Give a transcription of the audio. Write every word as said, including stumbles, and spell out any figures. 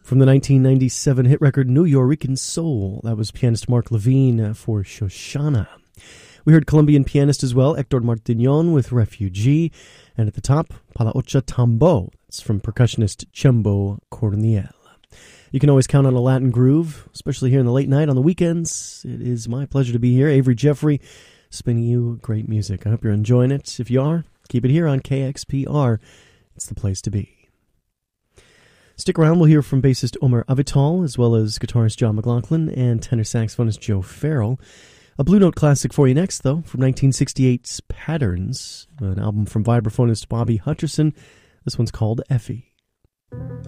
From the nineteen ninety-seven hit record Nuyorican Soul, that was pianist Mark Levine for Shoshana. We heard Colombian pianist as well, Hector Martignon with Refugee, and at the top, Palaocha Tambo. That's from percussionist Chumbo Corniel. You can always count on a Latin groove, especially here in the late night on the weekends. It is my pleasure to be here. Avery Jeffrey, spinning you great music. I hope you're enjoying it. If you are, keep it here on K X P R. It's the place to be. Stick around, we'll hear from bassist Omer Avital, as well as guitarist John McLaughlin and tenor saxophonist Joe Farrell. A Blue Note classic for you next, though, from nineteen sixty-eight's Patterns, an album from vibraphonist Bobby Hutcherson. This one's called Effie.